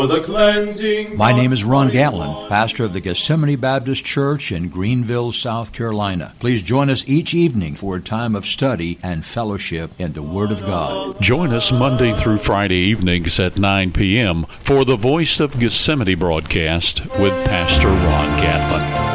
for the cleansing. My name is Ron Gatlin, pastor of the Gethsemane Baptist Church in Greenville, South Carolina. Please join us each evening for a time of study and fellowship in the Word of God. Join us Monday through Friday evenings at 9 p.m. for the Voice of Gethsemane broadcast with Pastor Ron Gatlin.